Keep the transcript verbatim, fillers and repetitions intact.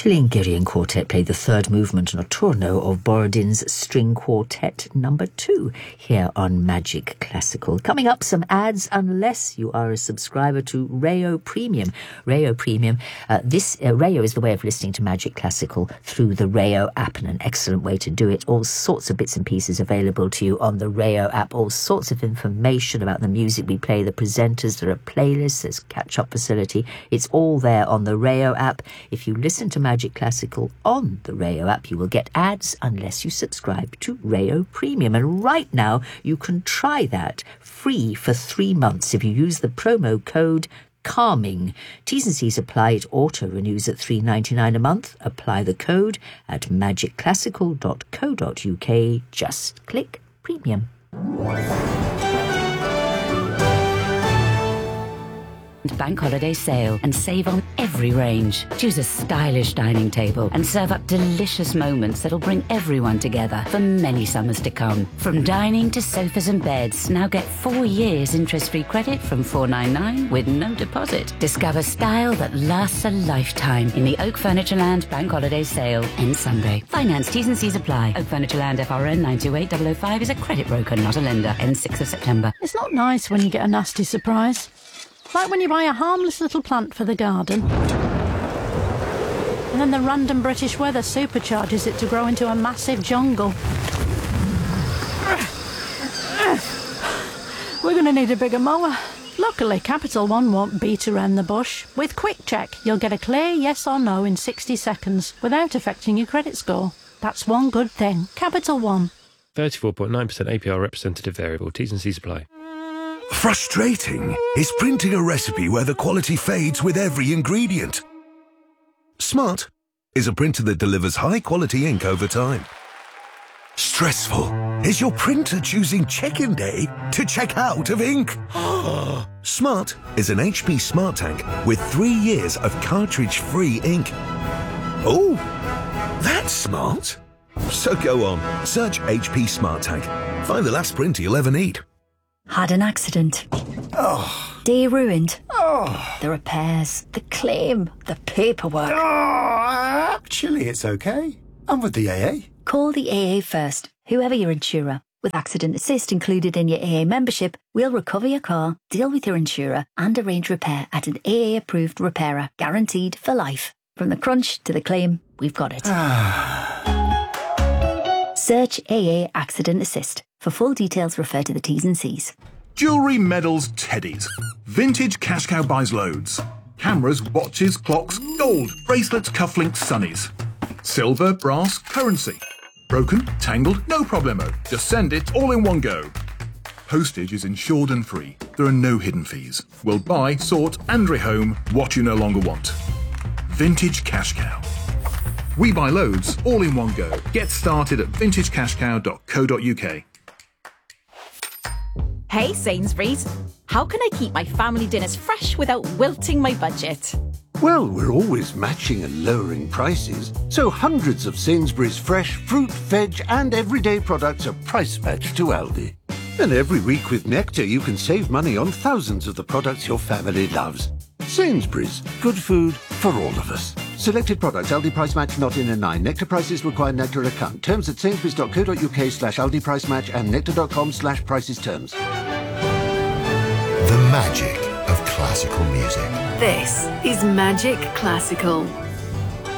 Chilingirian Quartet played the third movement notturno of Borodin's String Quartet number two here on Magic Classical. Coming up, some ads unless you are a subscriber to Rayo Premium. Rayo Premium, uh, this uh, Rayo is the way of listening to Magic Classical through the Rayo app, and an excellent way to do it. All sorts of bits and pieces available to you on the Rayo app, all sorts of information about the music we play, the presenters, there are playlists, there's catch-up facility. It's all there on the Rayo app. If you listen to Magic Classical on the Rayo app, you will get ads unless you subscribe to Rayo Premium. And right now, you can try that free for three months if you use the promo code Calming. T's and C's apply. It auto-renews at three dollars and ninety-nine cents a month. Apply the code at magic classical dot co dot uk. Just click Premium. Bank holiday sale and save on every range. Choose a stylish dining table and serve up delicious moments that'll bring everyone together for many summers to come. From dining to sofas and beds, now get four years interest-free credit from four dollars and ninety-nine cents with no deposit. Discover style that lasts a lifetime in the Oak Furnitureland Bank holiday sale. Ends Sunday. Finance T's and C's apply. Oak Furnitureland F R N nine two eight zero zero five is a credit broker, not a lender. Ends sixth of September. It's not nice when you get a nasty surprise. Like when you buy a harmless little plant for the garden, and then the random British weather supercharges it to grow into a massive jungle. We're going to need a bigger mower. Luckily, Capital One won't beat around the bush. With Quick Check, you'll get a clear yes or no in sixty seconds without affecting your credit score. That's one good thing. Capital One. thirty-four point nine percent A P R representative variable. T's and C's apply. Frustrating is printing a recipe where the quality fades with every ingredient. Smart is a printer that delivers high-quality ink over time. Stressful is your printer choosing check-in day to check out of ink. Smart is an H P Smart Tank with three years of cartridge-free ink. Oh, that's smart. So go on, search H P Smart Tank. Find the last printer you'll ever need. Had an accident. Oh. Day ruined. Oh. The repairs, the claim, the paperwork. Oh, actually, it's okay. I'm with the A A. Call the A A first, whoever your insurer. With Accident Assist included in your A A membership, we'll recover your car, deal with your insurer, and arrange repair at an A A-approved repairer, guaranteed for life. From the crunch to the claim, we've got it. Search A A Accident Assist. For full details, refer to the T's and C's. Jewellery, medals, teddies. Vintage Cash Cow buys loads. Cameras, watches, clocks, gold, bracelets, cufflinks, sunnies. Silver, brass, currency. Broken, tangled, no problemo. Just send it all in one go. Postage is insured and free. There are no hidden fees. We'll buy, sort and rehome what you no longer want. Vintage Cash Cow. We buy loads all in one go. Get started at vintage cash cow dot co dot uk. Hey Sainsbury's, how can I keep my family dinners fresh without wilting my budget? Well, we're always matching and lowering prices, so hundreds of Sainsbury's fresh fruit, veg and everyday products are price matched to Aldi. And every week with Nectar you can save money on thousands of the products your family loves. Sainsbury's, good food for all of us. Selected products, Aldi price match not in a nine. Nectar prices require Nectar account. Terms at sainsbury's dot co dot uk slash Aldi price match and nectar dot com slash prices terms. The magic of classical music. This is Magic Classical.